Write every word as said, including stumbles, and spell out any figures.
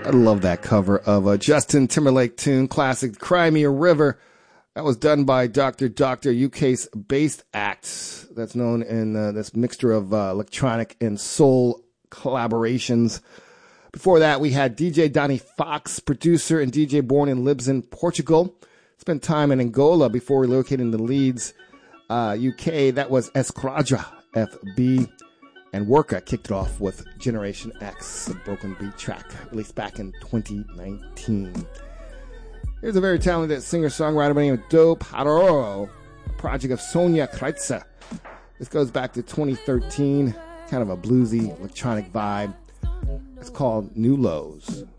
I love that cover of a Justin Timberlake tune, classic Cry Me a River. That was done by Doctor Doctor, U K's based act that's known in uh, this mixture of uh, electronic and soul collaborations. Before that, we had D J Donnie Fox, producer and D J born and lives in Portugal. Spent time in Angola before relocating to Leeds, uh, U K. That was Esquadra F B. And Worka kicked it off with Generation X, a broken beat track released back in twenty nineteen. Here's a very talented singer-songwriter by the name of Dope Haroro, a project of Sonia Kreitzer. This goes back to twenty thirteen, kind of a bluesy electronic vibe. It's called New Lows.